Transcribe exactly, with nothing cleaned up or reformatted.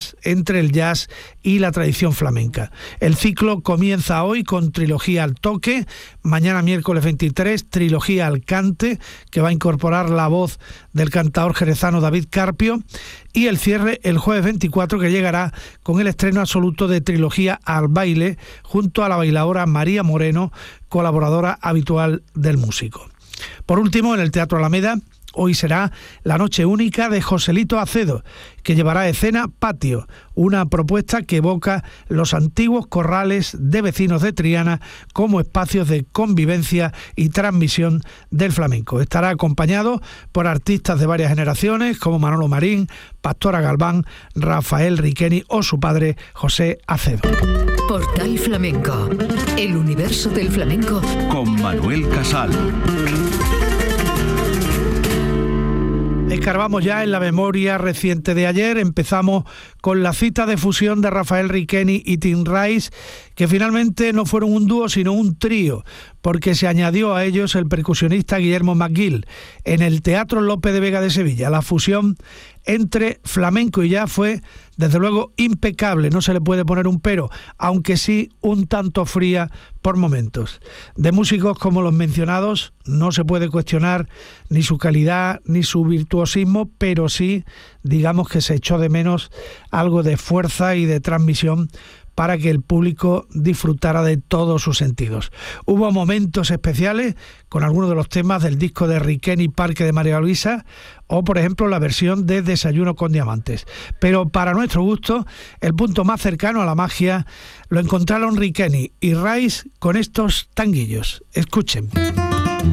únicas entre el jazz y la tradición flamenca. El ciclo comienza hoy con Trilogía al Toque, mañana miércoles veintitrés, Trilogía al Cante, que va a incorporar la voz del cantador jerezano David Carpio, y el cierre el jueves veinticuatro, que llegará con el estreno absoluto de Trilogía al Baile, junto a la bailadora María Moreno, colaboradora habitual del músico. Por último, en el Teatro Alameda, hoy será la noche única de Joselito Acedo, que llevará a escena Patio, una propuesta que evoca los antiguos corrales de vecinos de Triana como espacios de convivencia y transmisión del flamenco. Estará acompañado por artistas de varias generaciones como Manolo Marín, Pastora Galván, Rafael Riqueni o su padre José Acedo. Portal Flamenco, el universo del flamenco con Manuel Casal. Escarbamos ya en la memoria reciente de ayer. Empezamos con la cita de fusión de Rafael Riqueni y Tim Rice, que finalmente no fueron un dúo sino un trío, porque se añadió a ellos el percusionista Guillermo McGill en el Teatro Lope de Vega de Sevilla. La fusión entre flamenco y jazz fue, desde luego, impecable, no se le puede poner un pero, aunque sí un tanto fría por momentos. De músicos como los mencionados no se puede cuestionar ni su calidad ni su virtuosismo, pero sí, digamos que se echó de menos algo de fuerza y de transmisión para que el público disfrutara de todos sus sentidos. Hubo momentos especiales con algunos de los temas del disco de Riqueni Parque de María Luisa, o por ejemplo la versión de Desayuno con Diamantes. Pero para nuestro gusto, el punto más cercano a la magia lo encontraron Riqueni y Rice con estos tanguillos. Escuchen.